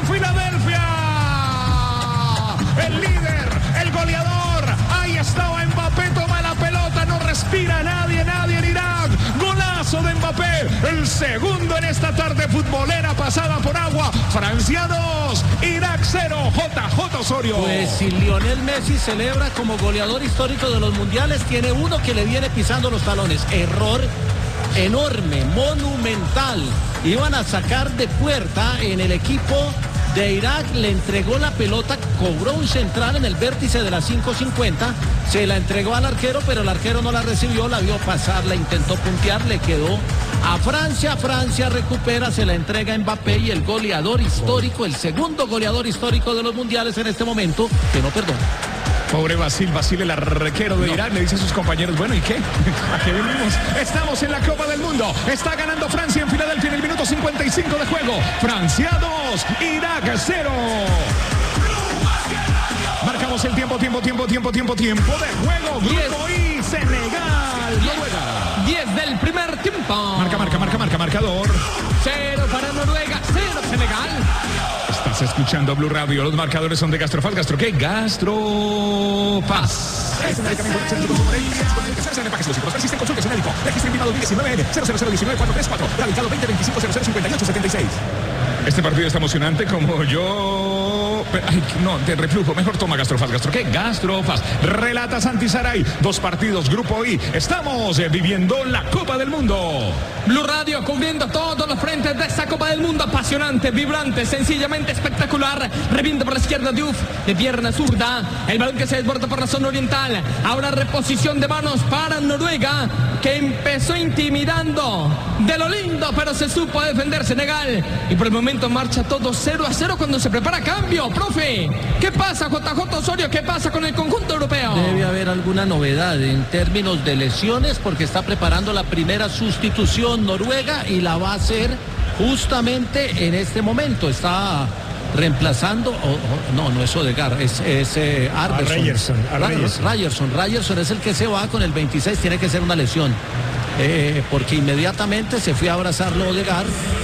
Filadelfia. El líder, el goleador. Ahí estaba Mbappé, toma la pelota, no respira nadie en Irak. Golazo de Mbappé, el segundo en esta tarde futbolera pasada por agua. Francia 2, Irak 0. JJ Osorio. Pues si Lionel Messi celebra como goleador histórico de los mundiales, tiene uno que le viene pisando los talones. Error enorme, monumental. Iban a sacar de puerta en el equipo de Irak, le entregó la pelota, cobró un central en el vértice de la 5:50, se la entregó al arquero, pero el arquero no la recibió, la vio pasar, la intentó puntear, le quedó a Francia. Francia recupera, se la entrega a Mbappé y el goleador histórico, el segundo goleador histórico de los mundiales en este momento, que no perdona. Pobre Basil, el arquero de Irak, le dice a sus compañeros, bueno, ¿y qué? ¿A qué venimos? Estamos en la Copa del Mundo. Está ganando Francia en Filadelfia en el minuto 55 de juego. Francia 2, Irak 0. Marcamos el tiempo de juego. Grupo I, Senegal, Noruega. 10 del primer tiempo. Marcador. 0 para Noruega, 0 Senegal. Estás escuchando Blue Radio. Los marcadores son de Gastrofaz. ¿Gastro qué? Gastrofaz. Este medicamento en empaques lúcidos. Persiste en consulta su médico. Registro invitado 2019 00019 radicado 2025 005876. Este partido está emocionante como yo... Ay, no, de reflujo. Mejor toma Gastrofaz. ¿Gastro qué? Gastrofaz. Relata Santi Saray. 2 partidos, Grupo I. Estamos viviendo la Copa del Mundo. Blue Radio cubriendo todos los frentes de esta Copa del Mundo. Apasionante, vibrante, sencillamente espectacular. Revienta por la izquierda Diouf, de pierna zurda. El balón que se desborda por la zona oriental. Ahora reposición de manos para Noruega, que empezó intimidando de lo lindo, pero se supo defender Senegal. Y por el momento marcha todo 0-0 cuando se prepara cambio. Profe, ¿qué pasa, JJ Osorio? ¿Qué pasa con el conjunto europeo? Debe haber alguna novedad en términos de lesiones, porque está preparando la primera sustitución Noruega y la va a hacer justamente en este momento. Está reemplazando, no es Odegaard, es Arberson. Ryerson es el que se va con el 26, tiene que ser una lesión, porque inmediatamente se fue a abrazarlo Odegaard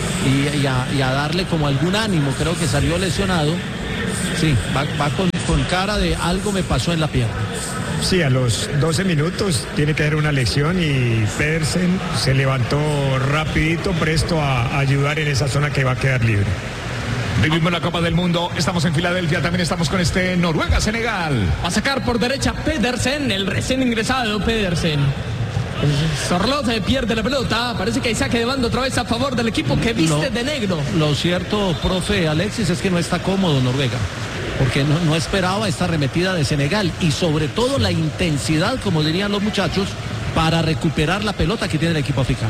y a darle como algún ánimo. Creo que salió lesionado. Sí, va con cara de algo me pasó en la pierna. Sí, a los 12 minutos tiene que haber una lesión y Pedersen se levantó rapidito, presto a ayudar en esa zona que va a quedar libre. Vivimos la Copa del Mundo, estamos en Filadelfia, también estamos con Noruega-Senegal. Va a sacar por derecha Pedersen, el recién ingresado Pedersen. Sorloth pierde la pelota, parece que hay saque de banda otra vez a favor del equipo que viste de negro. Lo cierto, profe Alexis, es que no está cómodo Noruega, porque no esperaba esta arremetida de Senegal y sobre todo la intensidad, como dirían los muchachos, para recuperar la pelota que tiene el equipo africano.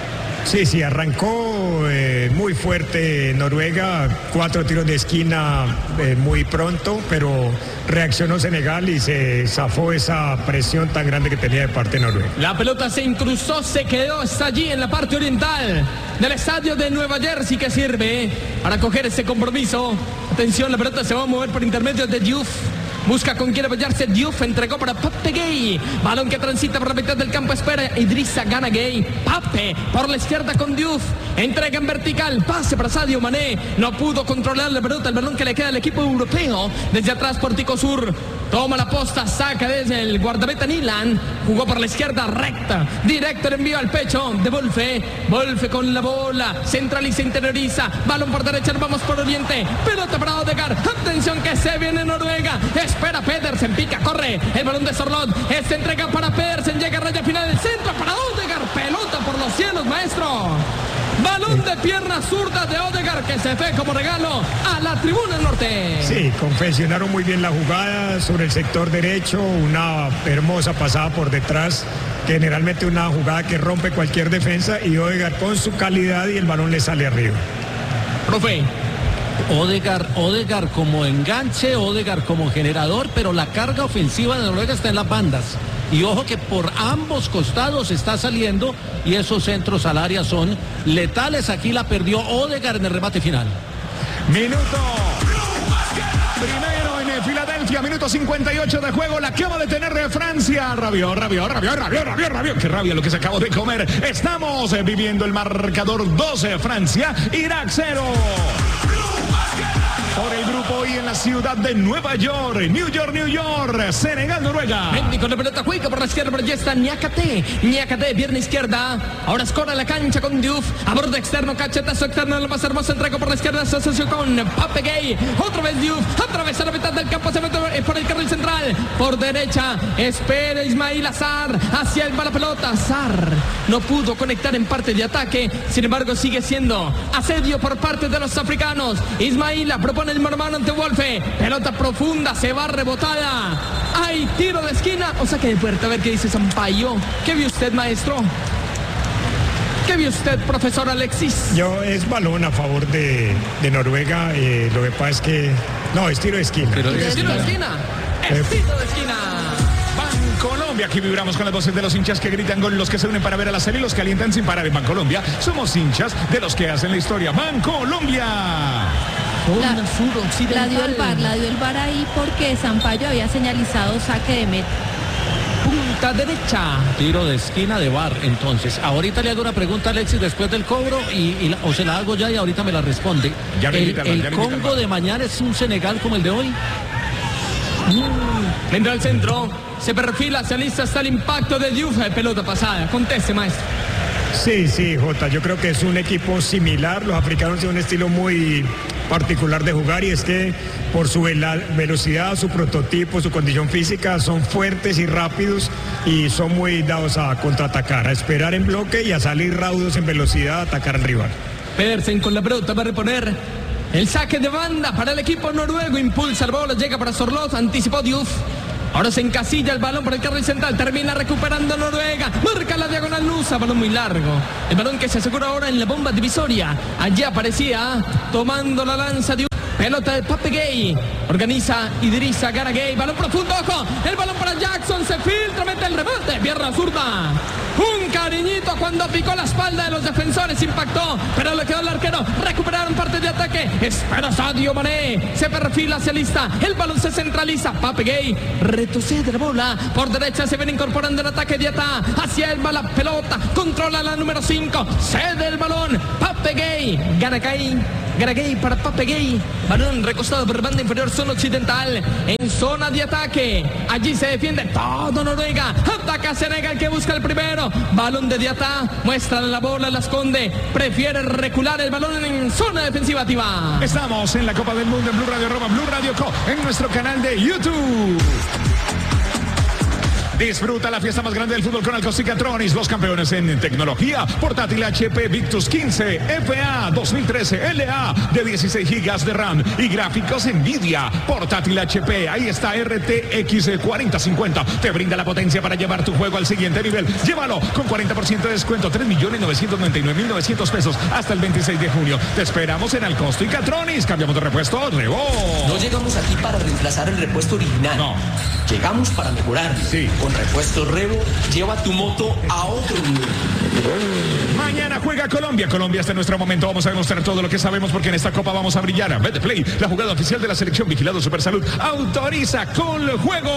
Sí, arrancó muy fuerte Noruega, 4 tiros de esquina muy pronto, pero reaccionó Senegal y se zafó esa presión tan grande que tenía de parte de Noruega. La pelota se incrustó, se quedó, está allí en la parte oriental del estadio de Nueva Jersey, que sirve para coger ese compromiso. Atención, la pelota se va a mover por intermedio de Diouf. Busca con quién apoyarse. Diouf entregó para Pape Gueye. Balón que transita por la mitad del campo. Espera Idrissa Gana Gueye. Pape por la izquierda con Diouf. Entrega en vertical. Pase para Sadio Mané. No pudo controlar la pelota. El balón que le queda al equipo europeo. Desde atrás por Tico Sur. Toma la posta. Saca desde el guardameta Nilan. Jugó por la izquierda recta. Directo el envío al pecho de Wolfe. Wolfe con la bola. Centraliza, interioriza. Balón por derecha. Vamos por oriente. Pelota para Odegaard. Atención que se viene Noruega. Espera Pedersen, pica, corre, el balón de Sorloth, esta entrega para Pedersen, llega a raya final del centro para Odegaard, pelota por los cielos, maestro. Balón de pierna zurda de Odegaard que se fue como regalo a la tribuna norte. Sí, confeccionaron muy bien la jugada sobre el sector derecho, una hermosa pasada por detrás, generalmente una jugada que rompe cualquier defensa y Odegaard con su calidad y el balón le sale arriba. Profe. Odegaard como enganche, Odegaard como generador, pero la carga ofensiva de Noruega está en las bandas. Y ojo que por ambos costados está saliendo y esos centros al área son letales. Aquí la perdió Odegaard en el remate final. Minuto primero en Filadelfia, minuto 58 de juego. La acaba de tener de Francia. Rabió. Qué rabia lo que se acabó de comer. Estamos viviendo el marcador 12 Francia, Irak 0. la ciudad de Nueva York, New York, Senegal, Noruega. Mendy con la pelota, juega por la izquierda, pero ya está Niakate, pierna izquierda. Ahora escora la cancha con Diouf. A borde externo, cachetazo externo, lo más hermoso, entrega por la izquierda, se asoció con Pape Gay. Otra vez Diouf, otra vez a la mitad del campo, se mete por el carril central. Por derecha, espera Ismail Azar, hacia el va la pelota. Azar no pudo conectar en parte de ataque, sin embargo sigue siendo asedio por parte de los africanos. Ismaila propone el mormano ante Wolfe, pelota profunda, se va rebotada. Hay tiro de esquina o saque de puerta. A ver qué dice Sampaio. ¿Qué vio usted, maestro? ¿Qué vio usted, profesor Alexis? Es balón a favor de Noruega. Lo que pasa es que no, es tiro de esquina. Tiro de esquina. Es tiro de esquina. Colombia, aquí vibramos con las voces de los hinchas que gritan gol, los que se unen para ver a la serie y los que alientan sin parar en Bancolombia. Somos hinchas de los que hacen la historia. Bancolombia. La dio el VAR ahí porque Sampaio había señalizado saque de meta. Punta derecha. Tiro de esquina de VAR. Entonces, ahorita le hago una pregunta a Alexis después del cobro o se la hago ya y ahorita me la responde. ¿El Congo de mañana es un Senegal como el de hoy? Entra al centro, se perfila, se alista hasta el impacto de Diouf. Pelota pasada, conteste, maestro. Sí, Jota, yo creo que es un equipo similar. Los africanos tienen un estilo muy particular de jugar y es que por su velocidad, su prototipo, su condición física, son fuertes y rápidos y son muy dados a contraatacar, a esperar en bloque y a salir raudos en velocidad a atacar al rival. Pedersen con la pelota va a reponer el saque de banda para el equipo noruego. Impulsa el bola, llega para Sorloth, anticipó Diouf. Ahora se encasilla el balón por el carril central, termina recuperando Noruega, marca la diagonal Nusa, balón muy largo. El balón que se asegura ahora en la bomba divisoria. Allí aparecía tomando la lanza de pelota de Pape Gay. Organiza Idrissa Gana Gay, balón profundo, ojo, el balón para Jackson, se filtra, mete el remate, pierna zurda. Un cariñito cuando picó la espalda de los defensores, impactó, pero le quedó el arquero. Recuperaron parte de ataque, espera Sadio Mané, se perfila, se lista, el balón se centraliza. Pape Gay retrocede la bola, por derecha se viene incorporando el ataque de Ata, hacia él va la pelota, controla la número 5, cede el balón, Pape Gay, Gana Gay para Pape Gay, balón recostado por banda inferior, zona occidental, en zona de ataque, allí se defiende todo Noruega, ataca Senegal que busca el primero, balón de Diatá, muestra la bola, la esconde, prefiere recular el balón en zona defensiva activa. Estamos en la Copa del Mundo en Blue Radio, Blue Radio Co, en nuestro canal de YouTube. Disfruta la fiesta más grande del fútbol con Alcosicatronics, los campeones en tecnología, portátil HP Victus 15, FA 2013, LA de 16 GB de RAM y gráficos Nvidia, portátil HP, ahí está RTX 4050, te brinda la potencia para llevar tu juego al siguiente nivel. Llévalo con 40% de descuento, 3.999.900 pesos hasta el 26 de junio. Te esperamos en Alcosicatronics, cambiamos de repuesto, Revo. No llegamos aquí para reemplazar el repuesto original. No. Llegamos para mejorarlo. Sí. Con Repuesto Revo, lleva tu moto a otro nivel. Mañana juega Colombia. Colombia está en nuestro momento. Vamos a demostrar todo lo que sabemos porque en esta Copa vamos a brillar. Betplay, la jugada oficial de la selección vigilado Supersalud, autoriza con el juego.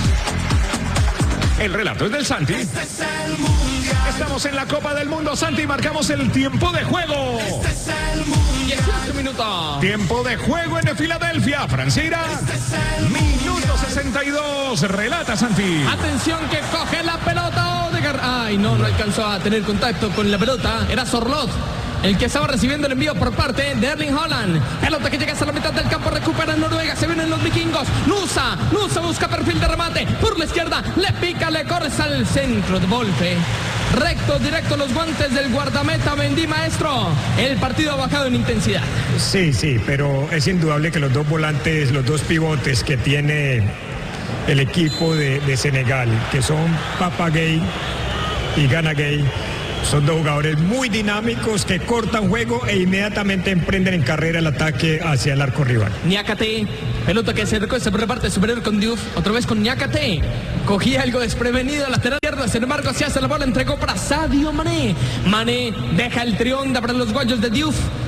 El relato es del Santi. Este es el mundial. Estamos en la Copa del Mundo, Santi, marcamos el tiempo de juego. Este es el mundial. 18 minutos. Tiempo de juego en Filadelfia, Francira. Este es el Minuto 62. Relata, Santi. Atención que coge la pelota Odegaard. Ay, no alcanzó a tener contacto con la pelota. Era Sorloth el que estaba recibiendo el envío por parte de Erling Haaland. Pelota que llega hasta la mitad del campo, recupera Noruega, se vienen los vikingos. Nusa busca perfil de remate por la izquierda, le pica, le corre hasta el centro de Wolfe. Recto, directo los guantes del guardameta Mendy, maestro. El partido ha bajado en intensidad. Sí, pero es indudable que los dos volantes, los dos pivotes que tiene el equipo de Senegal, que son Pape Gay y Gana Gay, son dos jugadores muy dinámicos que cortan juego e inmediatamente emprenden en carrera el ataque hacia el arco rival. Niakate, pelota que se recoge por la parte superior con Diouf, otra vez con Niakate. Cogía algo desprevenido, lateral izquierda, sin embargo se hace la bola, entregó para Sadio Mané. Mané deja el trionda para los guayos de Diouf.